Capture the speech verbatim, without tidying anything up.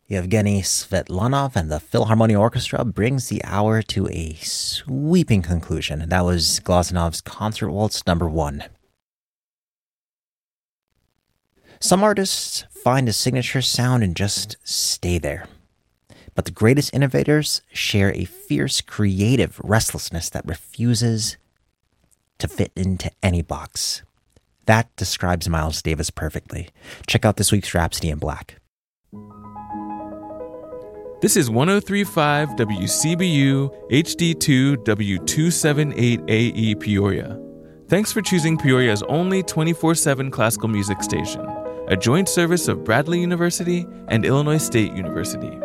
Yevgeny Svetlanov and the Philharmonic Orchestra brings the hour to a sweeping conclusion. That was Glasenov's Concert Waltz number one. Some artists find a signature sound and just stay there. But the greatest innovators share a fierce, creative restlessness that refuses to fit into any box. That describes Miles Davis perfectly. Check out this week's Rhapsody in Black. This is one oh three point five W C B U H D two W two seventy-eight A E Peoria. Thanks for choosing Peoria's only twenty-four seven classical music station, a joint service of Bradley University and Illinois State University.